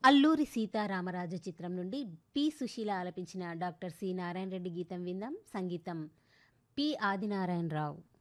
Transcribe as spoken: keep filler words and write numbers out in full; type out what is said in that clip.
అల్లూరి సీతారామరాజు చిత్రం నుండి పి సుశీల ఆలపించిన డాక్టర్ సి నారాయణ రెడ్డి గీతం విందాం. సంగీతం పి ఆదినారాయణరావు.